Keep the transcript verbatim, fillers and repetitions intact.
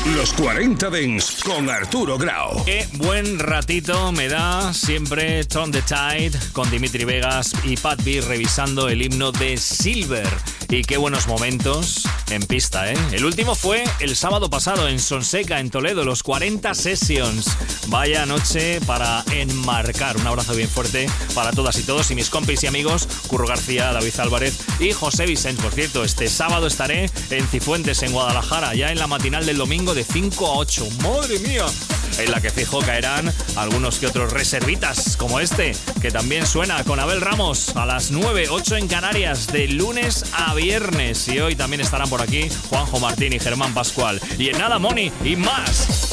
Los cuarenta Dance con Arturo Grau. Qué buen ratito me da siempre Turn the Tide con Dimitri Vegas y Pat B revisando el himno de Silver. Y qué buenos momentos en pista, ¿eh? El último fue el sábado pasado en Sonseca, en Toledo, los cuarenta Sessions. Vaya noche para enmarcar. Un abrazo bien fuerte para todas y todos y mis compis y amigos, Curro García, David Álvarez y José Vicens. Por cierto, este sábado estaré en Cifuentes, en Guadalajara, ya en la matinal del domingo de cinco a ocho. ¡Madre mía! En la que fijo caerán algunos que otros reservitas, como este, que también suena con Abel Ramos a las nueve, ocho en Canarias, de lunes a viernes. Y hoy también estarán por aquí Juanjo Martín y Germán Pascual. Y en nada, Moni y más.